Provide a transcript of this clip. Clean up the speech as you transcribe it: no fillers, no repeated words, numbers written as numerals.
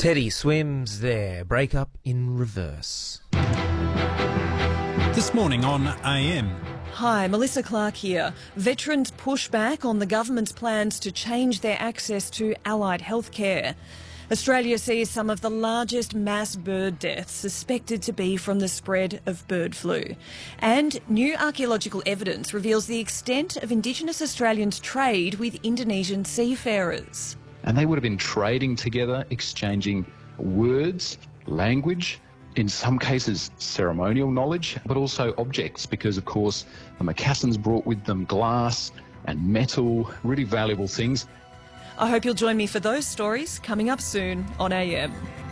Teddy swims there. Breakup in reverse. This morning on AM. Hi, Melissa Clark here. Veterans push back on the government's plans to change their access to allied healthcare. Australia sees some of the largest mass bird deaths suspected to be from the spread of bird flu. And new archaeological evidence reveals the extent of Indigenous Australians' trade with Indonesian seafarers. And they would have been trading together, exchanging words, language, in some cases ceremonial knowledge, but also objects, because of course the Macassans brought with them glass and metal, really valuable things. I hope you'll join me for those stories coming up soon on AM.